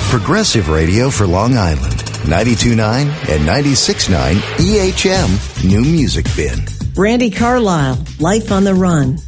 Progressive radio for Long Island. 92.9 and 96.9 EHM New Music Bin. Brandi Carlile, Life on the Run.